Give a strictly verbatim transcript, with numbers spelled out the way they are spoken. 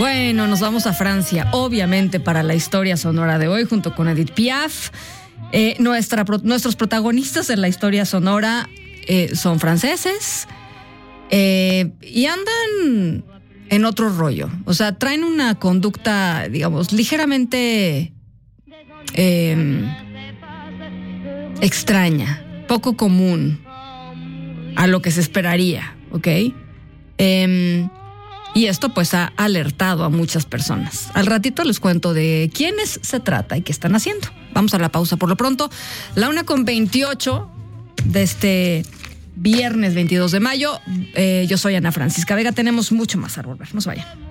Bueno, nos vamos a Francia, obviamente, para la historia sonora de hoy, junto con Edith Piaf. Eh, nuestra, nuestros protagonistas en la historia sonora eh, son franceses eh, y andan en otro rollo. O sea, traen una conducta, digamos, ligeramente eh, extraña, poco común a lo que se esperaría, ¿ok? Eh, y esto pues ha alertado a muchas personas. Al ratito les cuento de quiénes se trata y qué están haciendo. Vamos a la pausa por lo pronto. La una con veintiocho de este viernes veintidós de mayo. Eh, yo soy Ana Francisca Vega. Tenemos mucho más a volver. No se vayan.